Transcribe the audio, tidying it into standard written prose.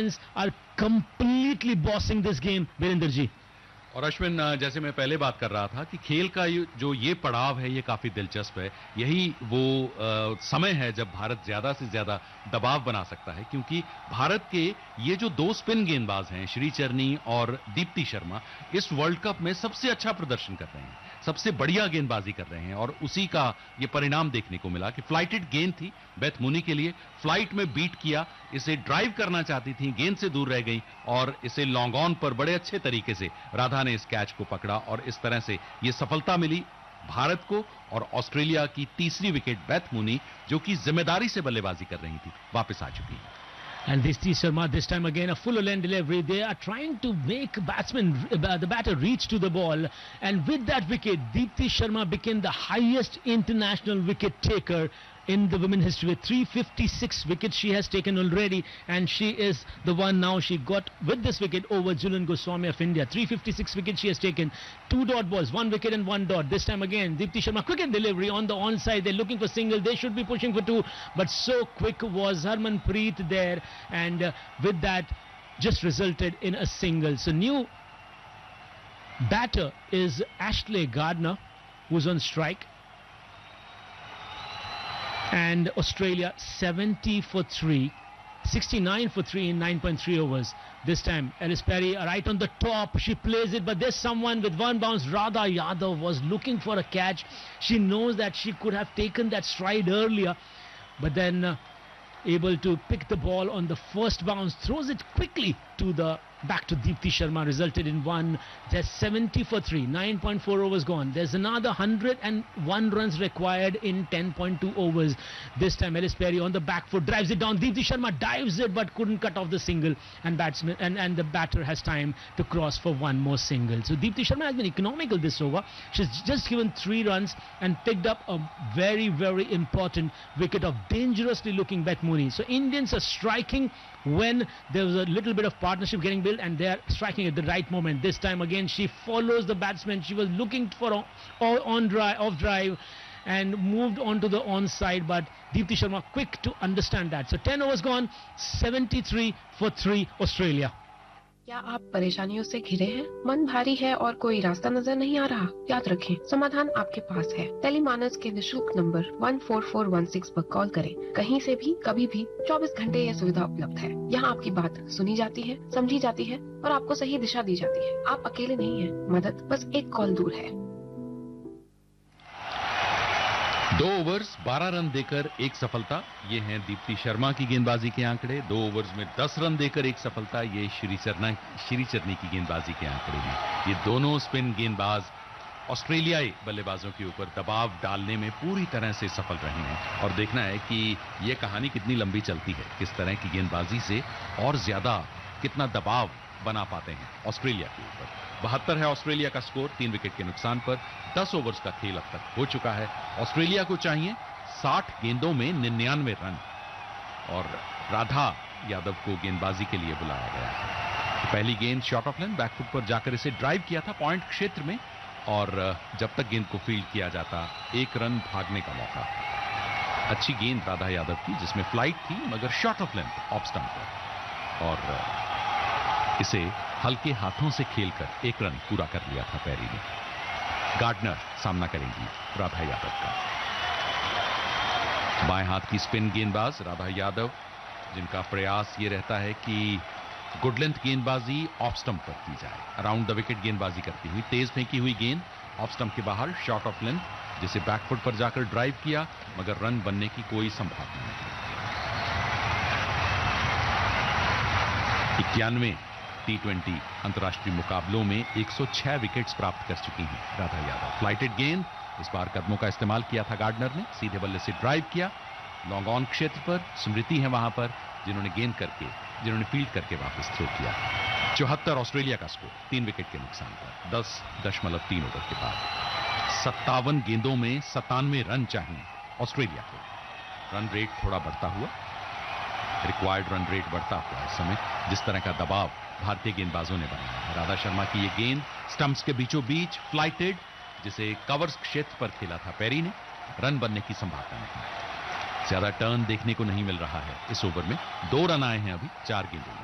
Indians are completely bossing this game, Virender ji. और अश्विन, जैसे मैं पहले बात कर रहा था कि खेल का जो ये पड़ाव है ये काफी दिलचस्प है. यही वो समय है जब भारत ज्यादा से ज्यादा दबाव बना सकता है, क्योंकि भारत के ये जो दो स्पिन गेंदबाज हैं, श्रीचरनी और दीप्ति शर्मा, इस वर्ल्ड कप में सबसे अच्छा प्रदर्शन कर रहे हैं, सबसे बढ़िया गेंदबाजी कर रहे हैं. और उसी का ये परिणाम देखने को मिला कि फ्लाइटेड गेंद थी बेथ मुनी के लिए, फ्लाइट में बीट किया, इसे ड्राइव करना चाहती थी, गेंद से दूर रह गई और इसे लॉन्ग ऑन पर बड़े अच्छे तरीके से राधा ने इस कैच को पकड़ा और इस तरह से ये सफलता मिली भारत को. और ऑस्ट्रेलिया की तीसरी विकेट बेथ मुनी, जो कि जिम्मेदारी से बल्लेबाजी कर रही थी, वापस आ चुकी है. And Dipti Sharma, this time again, a full length delivery. They are trying to make the batter reach to the ball. And with that wicket, Dipti Sharma became the highest international wicket taker in the women history. With 356 wickets she has taken already, and she is the one now. She got with this wicket over Julian Goswami of India. 356 wickets she has taken, 2 dot balls, 1 wicket and 1 dot. This time again, Dipti Sharma, quick and delivery on the onside. They're looking for single. They should be pushing for 2, but so quick was Harmanpreet there, and with that just resulted in a single. So new batter is Ashley Gardner, who's on strike. And Australia 70 for 3, 69 for 3 in 9.3 overs. This time Alice Perry right on the top, she plays it, but there's someone with one bounce. Radha Yadav was looking for a catch. She knows that she could have taken that stride earlier, but then able to pick the ball on the first bounce, throws it quickly to the back to Dipti Sharma, resulted in 1. There's 70 for 3, 9.4 overs gone. There's another 101 runs required in 10.2 overs. This time Alice Perry on the back foot drives it down. Dipti Sharma dives it but couldn't cut off the single, and batsman and the batter has time to cross for one more single. So Dipti Sharma has been economical this over. She's just given 3 runs and picked up a very, very important wicket of dangerously looking Beth Mooney. So Indians are striking when there was a little bit of partnership getting built, and they are striking at the right moment. This time again she follows the batsman. She was looking for off drive and moved on to the onside, but Dipti Sharma quick to understand that. So 10 overs gone, 73 for 3 Australia. क्या आप परेशानियों से घिरे हैं? मन भारी है और कोई रास्ता नजर नहीं आ रहा? याद रखें, समाधान आपके पास है. टेलीमानस के निशुल्क नंबर 14416 पर कॉल करें. कहीं से भी, कभी भी, 24 घंटे यह सुविधा उपलब्ध है. यहाँ आपकी बात सुनी जाती है, समझी जाती है और आपको सही दिशा दी जाती है. आप अकेले नहीं हैं. मदद बस एक कॉल दूर है. 2 ओवर्स 12 रन देकर एक सफलता, ये हैं दीप्ति शर्मा की गेंदबाजी के आंकड़े. 2 ओवर्स में 10 रन देकर एक सफलता, ये श्रीचरनी की गेंदबाजी के आंकड़े हैं. ये दोनों स्पिन गेंदबाज ऑस्ट्रेलियाई बल्लेबाजों के ऊपर दबाव डालने में पूरी तरह से सफल रहे हैं. और देखना है कि ये कहानी कितनी लंबी चलती है, किस तरह की गेंदबाजी से और ज्यादा कितना दबाव बना पाते हैं ऑस्ट्रेलिया के ऊपर. 72 है ऑस्ट्रेलिया का स्कोर 3 विकेट के नुकसान पर. 10 ओवर्स का खेल अब तक हो चुका है. ऑस्ट्रेलिया को चाहिए 60 गेंदों में 99 रन, और राधा यादव को गेंदबाजी के लिए बुलाया गया है. पहली गेंद शॉर्ट ऑफ लेंथ बैकफुट पर जाकर इसे ड्राइव किया था पॉइंट क्षेत्र में, और जब तक गेंद को फील्ड किया जाता 1 रन भागने का मौका. अच्छी गेंद राधा यादव की, जिसमें फ्लाइट थी मगर short of length off stump पर, और इसे हल्के हाथों से खेलकर 1 रन पूरा कर लिया था पैरी ने. गार्डनर सामना करेंगी राधा यादव का. बाएं हाथ की स्पिन गेंदबाज राधा यादव, जिनका प्रयास ये रहता है कि गुड लेंथ गेंदबाजी ऑफ स्टंप पर की जाए. अराउंड द विकेट गेंदबाजी करती हुई, तेज फेंकी हुई गेंद ऑफ स्टंप के बाहर, शॉर्ट ऑफ लेंथ, जिसे बैकफुट पर जाकर ड्राइव किया मगर रन बनने की कोई संभावना नहीं. 91 T20 अंतर्राष्ट्रीय मुकाबलों में 106 विकेट्स प्राप्त कर चुकी हैं राधा यादव. फ्लाइटेड गेंद, इस बार कदमों का इस्तेमाल किया था गार्डनर ने, सीधे बल्ले से ड्राइव किया. लॉन्ग ऑन क्षेत्र पर स्मृति है वहां पर, जिन्होंने फील्ड करके वापस थ्रो किया. 74 ऑस्ट्रेलिया का स्कोर 3 विकेट के नुकसान पर 10.3 ओवर के बाद. 57 गेंदों में 97 रन चाहिए ऑस्ट्रेलिया को. रन रेट थोड़ा बढ़ता हुआ, रिक्वायर्ड रन रेट बढ़ता हुआ इस समय, जिस तरह का दबाव भारतीय गेंदबाजों ने बनाया है. राधा शर्मा की ये गेंद स्टंप्स के बीचों बीच फ्लाइटेड, जिसे कवर्स क्षेत्र पर खेला था पैरी ने. रन बनने की संभावना नहीं, ज्यादा टर्न देखने को नहीं मिल रहा है इस ओवर में. 2 रन आए हैं अभी 4 गेंदों में.